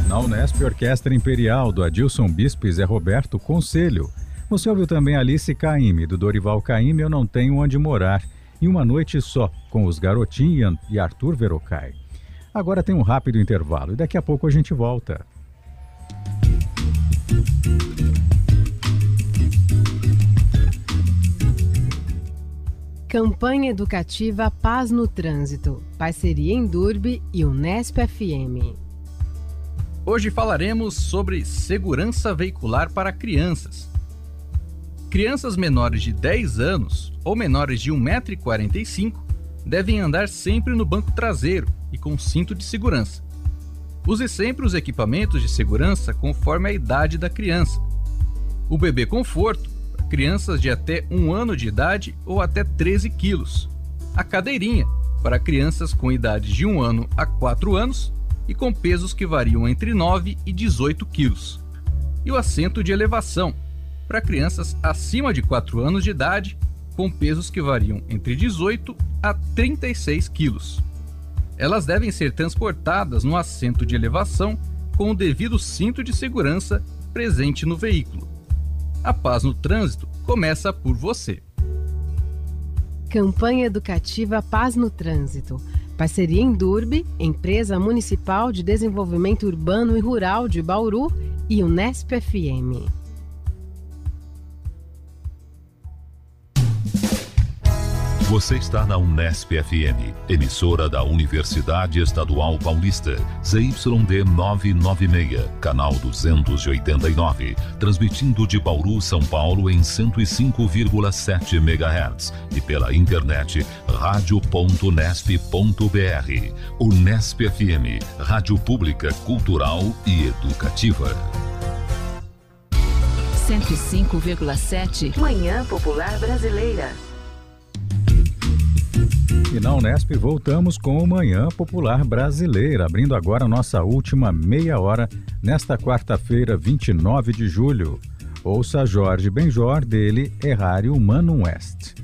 Na Unesp, Orquestra Imperial, do Adilson Bispo e Zé Roberto Conselho. Você ouviu também Alice Caymmi, do Dorival Caymmi, Eu Não Tenho Onde Morar. E Uma Noite Só, com os Garotinho e Arthur Verocai. Agora tem um rápido intervalo e daqui a pouco a gente volta. Campanha educativa Paz no Trânsito. Parceria Endurbe e Unesp FM. Hoje falaremos sobre segurança veicular para crianças. Crianças menores de 10 anos ou menores de 1,45 m devem andar sempre no banco traseiro e com cinto de segurança. Use sempre os equipamentos de segurança conforme a idade da criança. O bebê conforto, para crianças de até 1 ano de idade ou até 13 quilos. A cadeirinha, para crianças com idade de 1 ano a 4 anos e com pesos que variam entre 9 e 18 quilos. E o assento de elevação, para crianças acima de 4 anos de idade, com pesos que variam entre 18 a 36 quilos. Elas devem ser transportadas no assento de elevação com o devido cinto de segurança presente no veículo. A paz no trânsito começa por você. Campanha educativa Paz no Trânsito. Parceria Endurbe, Empresa Municipal de Desenvolvimento Urbano e Rural de Bauru e Unesp FM. Você está na Unesp FM, emissora da Universidade Estadual Paulista, ZYD 996, canal 289, transmitindo de Bauru, São Paulo em 105,7 MHz e pela internet radio.unesp.br. Unesp FM, rádio pública, cultural e educativa. 105,7 Manhã Popular Brasileira. E na Unesp voltamos com o Manhã Popular Brasileira, abrindo agora a nossa última meia hora nesta quarta-feira, 29 de julho. Ouça Jorge Benjor, dele Errário Mano West.